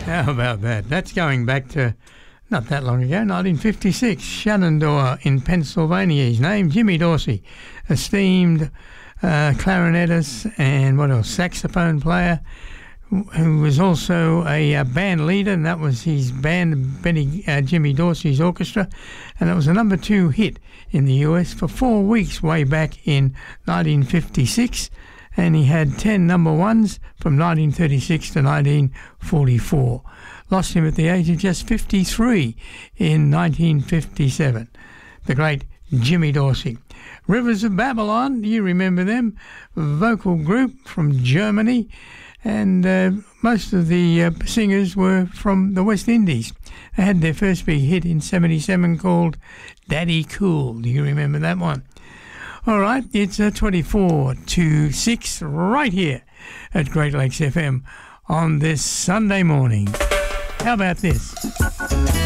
How about that? That's going back to not that long ago, 1956. Shenandoah in Pennsylvania. His name, Jimmy Dorsey, esteemed clarinetist and what else? Saxophone player, who was also a band leader, and that was his band, Jimmy Dorsey's Orchestra, and it was a number 2 hit in the US for 4 weeks way back in 1956, and he had 10 number 1s from 1936 to 1944. Lost him at the age of just 53 in 1957. The great Jimmy Dorsey. Rivers of Babylon, you remember them, vocal group from Germany, and most of the singers were from the West Indies. They had their first big hit in 77 called Daddy Cool. Do you remember that one? All right, it's 24 to 6 right here at Great Lakes FM on this Sunday morning. How about this?